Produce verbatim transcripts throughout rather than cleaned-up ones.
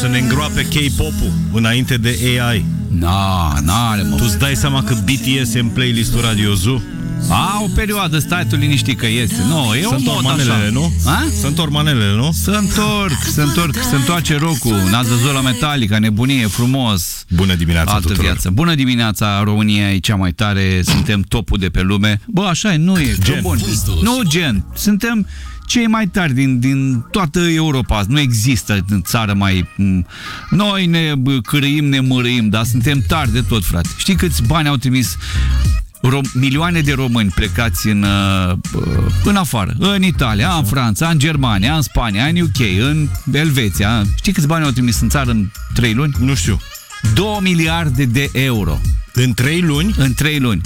să ne îngroape K-pop-ul înainte de A I. Na, n-are, mă. Tu îți dai seama că B T S e în playlist-ul Radio Zoo? A, o perioadă, stai tu liniștit că este. Nu, e o modă așa. Nu? A? Se întorc manelele, nu? Se întorc, se întorc, se întoarce rock-ul. N-ați văzut la Metallica, nebunie, frumos. Bună dimineața Altă tuturor. viață. Bună dimineața, România e cea mai tare, suntem topul de pe lume. Bă, așa e, nu e, Gen. bun. Nu gen, suntem cei mai tari din, din toată Europa. Nu există în țară mai... Noi ne cârâim, ne mărâim, dar suntem tari de tot, frate. Știi câți bani au trimis rom- milioane de români plecați în, în afară? În Italia, în Franța, în Germania, în Spania, în U K, în Elveția. Știi câți bani au trimis în țară în trei luni? Nu știu. două miliarde de euro. În trei luni? În trei luni.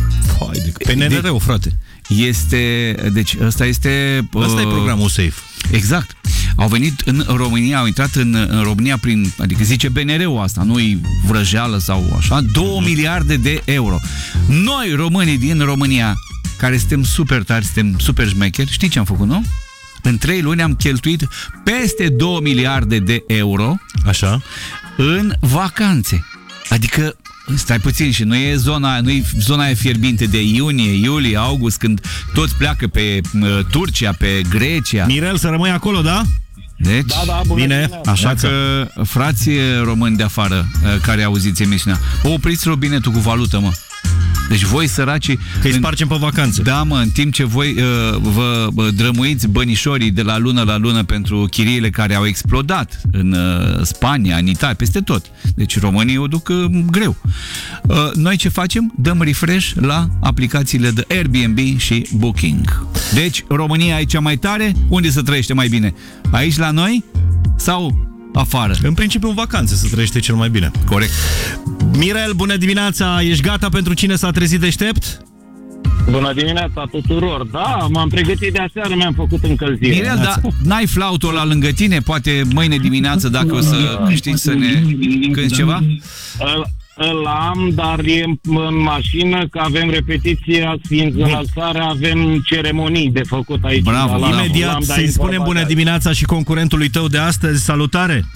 Pe N R R-ul, frate. Este, deci ăsta este... Ăsta uh, e programul SAFE. Exact. Au venit în România, au intrat în, în România prin, adică zice B N R-ul asta, nu-i vrăjeală sau așa, două miliarde de euro. Noi, românii din România, care suntem super tari, suntem super șmecheri, știi ce am făcut, nu? În trei luni am cheltuit peste două miliarde de euro. Așa. În vacanțe. Adică stai puțin, și nu e zona, nu e zona aia fierbinte de iunie, iulie, august, când toți pleacă pe uh, Turcia, pe Grecia. Mirel, să rămâi acolo, da? Deci, da, da, bună bine, bine. Așa că, frații români de afară uh, care auziți emisiunea, opriți robinetul cu valută, mă. Deci voi, săracii... Că îi spargem pe vacanțe. Da, mă, în timp ce voi uh, vă uh, drămuiți bănișorii de la lună la lună pentru chiriile care au explodat în uh, Spania, în Italia, peste tot. Deci românii o duc uh, greu. Uh, noi ce facem? Dăm refresh la aplicațiile de Airbnb și Booking. Deci, România e cea mai tare? Unde se trăiește mai bine? Aici la noi? Sau afară? În principiu în vacanțe se trăiește cel mai bine. Corect. Mirel, bună dimineața! Ești gata pentru Cine s-a trezit deștept? Bună dimineața tuturor! Da, m-am pregătit de aseară, mi-am făcut încălzire. Mirel, dar n-ai flautul la lângă tine? Poate mâine dimineață, dacă o să știi să ne cânti ceva? Îl, îl am, dar e în mașină, că avem repetiție, fiind înălțarea, avem ceremonii de făcut aici. Bravo, la, imediat să-i spunem bună dimineața și concurentului tău de astăzi. Salutare!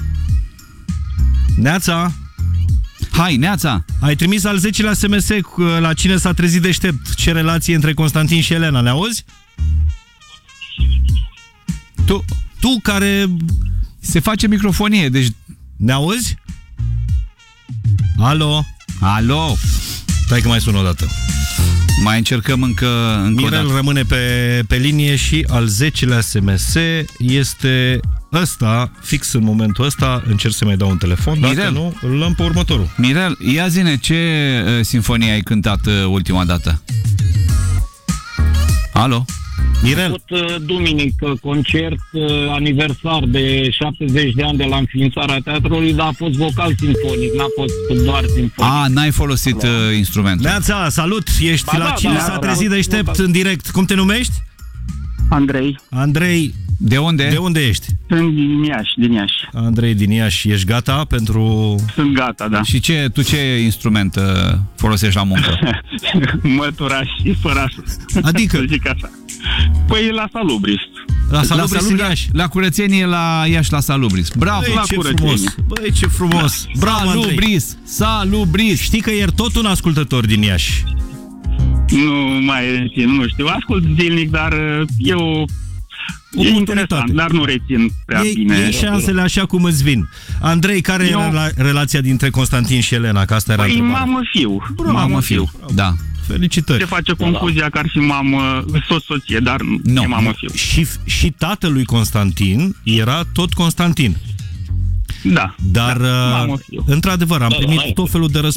Neața! Hai, Neața! Ai trimis al zecelea S M S la Cine s-a trezit deștept. Ce relație între Constantin și Elena, ne auzi? Tu, tu care... Se face microfonie, deci... Ne auzi? Alo? Alo? Stai că mai sun o dată. Mai încercăm încă, încă Mirel rămâne pe, pe linie și al zecelea S M S este ăsta, fix în momentul ăsta. Încerc să mai dau un telefon. Mirel. Dacă nu, îl luăm pe următorul. Mirel, ia zi-ne, ce uh, sinfonie ai cântat uh, ultima dată? Alo? Mirel. Am făcut uh, duminică concert uh, aniversar de șaptezeci de ani de la înființarea teatrului, dar a fost vocal simfonic, n-a fost doar simfonic. A, n-ai folosit uh, instrumentul. Neața, salut! Ești ba, la da, Cine da, s-a da, trezit da, deștept da. în direct. Cum te numești? Andrei. Andrei. De unde? De unde ești? Sunt din Iași, din Iași. Andrei din Iași. Ești gata pentru... Sunt gata, da. Și ce, tu ce instrument uh, folosești la muncă? Măturaș și făraș. Adică? Să zic așa. Păi la Salubris. La Salubris, la, Salubris, Iași. La curățenie la Iași, la Salubris. Bravo! Băi, la ce curățenie. Frumos. Băi, ce frumos! Da. Bravo, Salubris! Salubris! Știi că ești tot un ascultător din Iași. Nu mai rețin, nu știu. Ascult zilnic, dar eu... O e interesant, dar nu rețin prea e, bine. E șansele așa cum îți vin. Andrei, care eu... era relația dintre Constantin și Elena? Că asta era păi, întrebarea. mamă-fiu. Mamă-fiu, da. Felicitări. Se face concluzia că ar fi mamă, soț-soție, dar no. e mamă-fiu. Și, și tatălui Constantin era tot Constantin. Da. Dar, da, într-adevăr, am primit tot felul de răspunsuri.